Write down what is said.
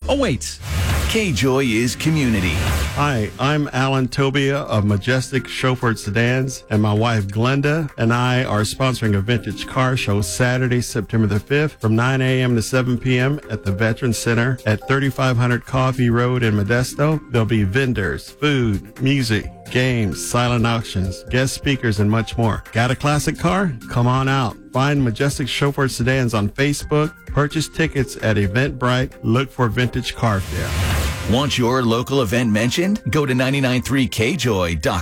Oh, wait. K-Joy is community. Hi, I'm Alan Tobia of Majestic Chauffeur Sedans, and my wife Glenda and I are sponsoring a vintage car show Saturday, September the 5th from 9 a.m. to 7 p.m. at the Veterans Center at 3500 Coffee Road in Modesto. There'll be vendors, food, music, games, silent auctions, guest speakers, and much more. Got a classic car? Come on out. Find Majestic Chauffeur Sedans on Facebook. Purchase tickets at Eventbrite. Look for Vintage Car Fair. Want your local event mentioned? Go to 993kjoy.com.